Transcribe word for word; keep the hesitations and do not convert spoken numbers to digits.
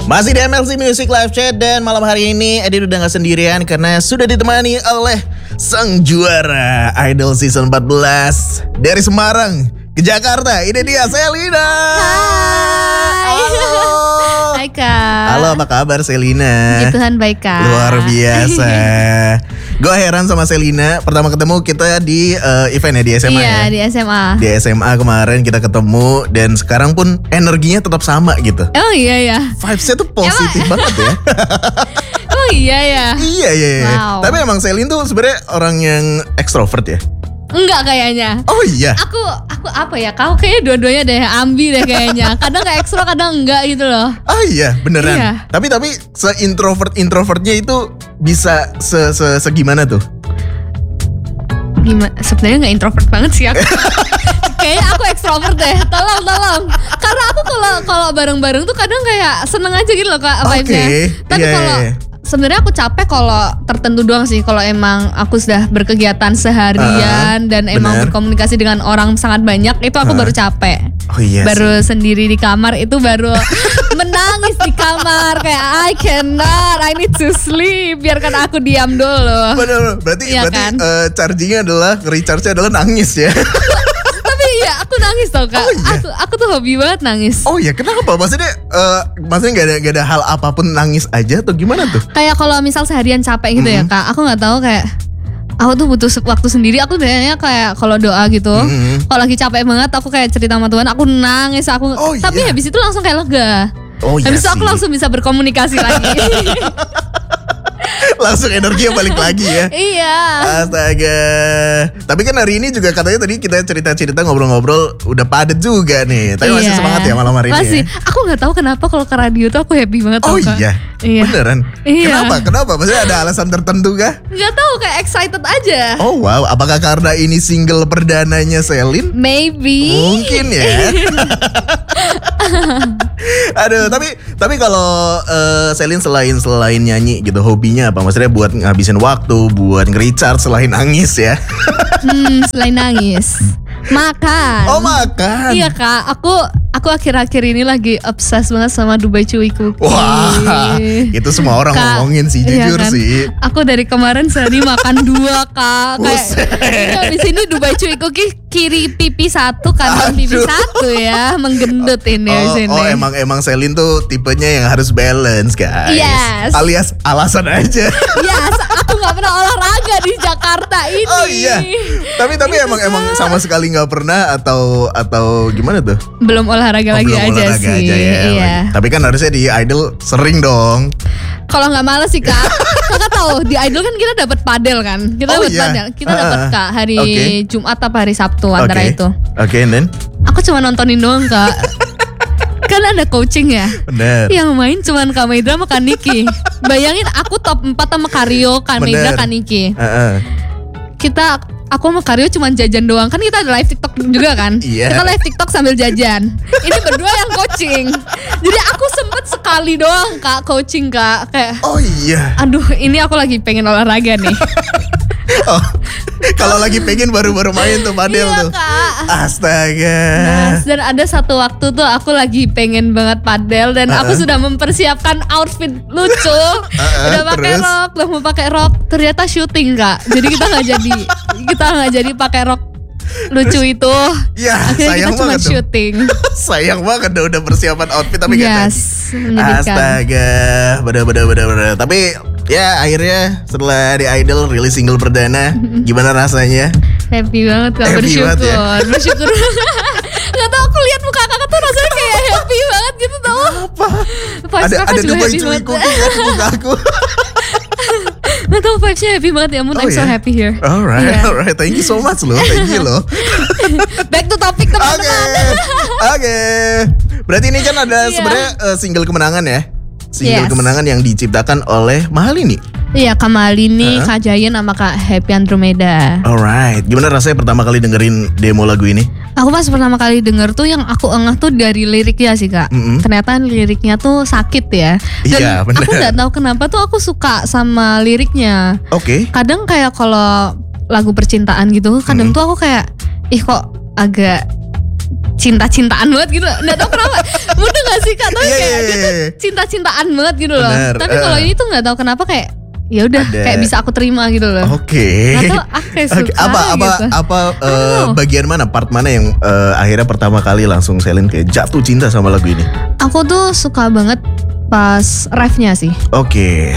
Masih di M L C Music Live Chat dan malam hari ini Edi udah gak sendirian karena sudah ditemani oleh sang juara Idol Season empat belas dari Semarang ke Jakarta. Ini dia Selina. Hai. Halo. Hai Kak. Halo, apa kabar Selina? Puji Tuhan baik Kak. Luar biasa. Gue heran sama Selina. Pertama ketemu kita di uh, event ya di S M A. Iya ya? di S M A. Di S M A kemarin kita ketemu dan sekarang pun energinya tetap sama gitu. Oh iya ya. Vibes-nya tuh positif banget ya. Oh iya ya. Iya iya iya. Wow. Tapi emang Selin tuh sebenarnya orang yang ekstrovert ya? Enggak kayaknya. Oh iya. Aku aku apa ya? Kau kayaknya dua-duanya deh, ambi deh kayaknya. Kadang kayak ekstro, kadang enggak gitu loh. Oh iya, beneran. Iya. Tapi tapi se-introvert introvertnya itu bisa se, se segimana tuh? Gimana? Sebenarnya nggak introvert banget sih aku. Kayaknya aku ekstrovert deh. Tolong tolong. Karena aku kalau kalau bareng-bareng tuh kadang kayak seneng aja gitu loh Kak vibes-nya. Oke. Tapi Iya, kalau iya. sebenarnya aku capek kalau tertentu doang sih. Kalau emang aku sudah berkegiatan seharian Uh, dan emang bener. berkomunikasi dengan orang sangat banyak, itu aku Uh. baru capek. Oh iya. Baru sendiri di kamar itu baru menangis di kamar kayak I cannot, I need to sleep. Biarkan aku diam dulu. Bener, berarti Iya berarti kan? eh, chargingnya adalah recharge-nya adalah nangis ya. Tapi iya aku nangis tau Kak. Oh, iya? Aku aku tuh hobi banget nangis. Oh iya, kenapa? Maksudnya eh, maksudnya nggak ada nggak ada hal apapun nangis aja atau gimana tuh? Kayak kalau misal seharian capek gitu ya Mhm. Kak, aku nggak tahu kayak aku tuh butuh se- waktu sendiri. Aku biasanya kayak kalau doa gitu, Mhm. kalau lagi capek banget aku kayak cerita sama Tuhan, aku nangis aku. Oh, tapi iya. habis itu langsung kayak lega. Oh iya Habis itu aku sih. langsung bisa berkomunikasi lagi. Langsung energinya balik lagi ya. Iya. Astaga. Tapi kan hari ini juga katanya tadi kita cerita-cerita ngobrol-ngobrol udah padet juga nih. Tapi masih Iya. semangat ya malam hari Masih. ini ya? Aku nggak tahu kenapa kalau ke radio tuh aku happy banget. Oh tau, Kak. iya? Iya. Beneran? Iya. Kenapa? Kenapa? Maksudnya ada alasan tertentu kah? Nggak tahu kayak excited aja. Oh wow, apakah karena ini single perdananya Selin? Maybe. Mungkin ya. Aduh, tapi tapi kalau eh, Selin selain selain nyanyi gitu, hobinya apa? Maksudnya buat ngabisin waktu, buat nge-recharge selain nangis ya? Hmm, selain nangis, makan. Oh makan. Iya Kak, aku aku akhir-akhir ini lagi obses banget sama Dubai Chewy Cookie. Wah, itu semua orang Kak, ngomongin sih, iya jujur kan? sih. Aku dari kemarin sehari makan dua Kak. Buset. Kayak di sini Dubai Chewy Cookie kiri pipi satu, kanan pipi Aduh. satu ya, menggendut ini di Oh, sini. oh emang emang Selin tuh tipenya yang harus balance guys. Yes. Alias alasan aja. Yes, aku nggak pernah olahraga di Jakarta ini. Oh iya. Tapi tapi Itu, emang Kak. emang sama sekali nggak pernah atau atau gimana tuh? Belum olahraga Oh, lagi belum aja olahraga sih. aja ya. Iya. Tapi kan harusnya di Idol sering dong. Kalau nggak males sih Kak, Kakak tahu di Idol kan kita dapat padel kan, kita Oh, dapat iya. padel, kita Ah, dapat ah. Kak hari Oke. Jumat apa hari Sabtu antara Oke. itu. Oke, and then? Aku cuma nontonin doang Kak. Kan ada coaching ya. Bener. Yang main cuman Kak Medra sama Kak Niki. Bayangin aku top empat sama Karyo, Kak Bener. Medra, Kak Niki. Heeh. Kita aku sama Karyo cuman jajan doang. Kan kita ada live TikTok juga kan. Iya. Kita live TikTok sambil jajan. Ini berdua yang coaching. Jadi aku sempet sekali doang Kak coaching Kak. Kayak Oh iya. aduh ini aku lagi pengen olahraga nih. Oh, kalau lagi pengen baru-baru main tuh padel Iya tuh. Kak. Astaga. Nah, dan ada satu waktu tuh aku lagi pengen banget padel dan aku Uh-uh. sudah mempersiapkan outfit lucu. Uh-uh, Udah pakai terus? rok, udah mau pakai rok. Ternyata syuting Kak. Jadi kita nggak jadi, kita nggak jadi pakai rok lucu itu. Ya, Akhirnya sayang kita cuma banget dong. syuting. Sayang banget dong udah persiapan outfit tapi gak jadi. Yes, menyedihkan. Astaga, bener bener bener bener. Tapi ya akhirnya setelah di Idol rilis single perdana, gimana rasanya? Happy banget Kak, Happy bersyukur. banget ya? Bersyukur. Gak tau aku lihat muka kakak tuh rasanya kayak happy banget gitu tau. Apa? Vibes Ada kakak ada juga Dubai happy Chewy banget. Cookie kan di muka aku. Gak tau vibesnya happy banget ya ampun, Oh, I'm so ya? happy here. Alright, Iya. alright. Thank you so much loh. Thank you loh. Back to topic Oke, teman-teman. oke. Berarti ini kan ada Iya. sebenarnya eh, single kemenangan ya. Single Yes. kemenangan yang diciptakan oleh Mahalini. Iya Kak Malini, Uh-huh. Kak Jayan sama Kak Happy Andromeda. Alright, gimana rasanya pertama kali dengerin demo lagu ini? Aku pas pertama kali denger tuh yang aku engah tuh dari liriknya sih Kak. Mm-mm. Ternyata liriknya tuh sakit ya. Dan Iya, bener. aku nggak tahu kenapa tuh aku suka sama liriknya. Oke. Kadang kayak kalau lagu percintaan gitu, kadang Mm-mm. tuh aku kayak ih kok agak cinta-cintaan banget gitu. Nggak tahu kenapa. Mudah gak sih Kak? Tapi Iya, kayak iya, dia tuh iya. cinta-cintaan banget gitu loh. Bener, Tapi kalau eh. ini tuh nggak tahu kenapa kayak ya udah Ada. kayak bisa aku terima gitu loh. Oke. Nggak tahu aku kayak Oke, suka apa apa gitu. apa eh, know. bagian mana, part mana yang eh, akhirnya pertama kali langsung Selin kayak jatuh cinta sama lagu ini? Aku tuh suka banget pas ref-nya sih. Oke.